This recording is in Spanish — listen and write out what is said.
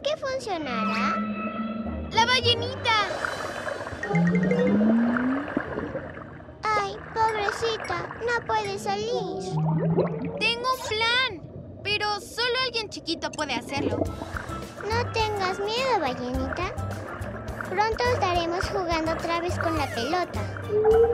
¿Crees que funcionará? ¡La ballenita! Ay, pobrecita, no puede salir. Tengo un plan, pero solo alguien chiquito puede hacerlo. No tengas miedo, ballenita. Pronto estaremos jugando otra vez con la pelota.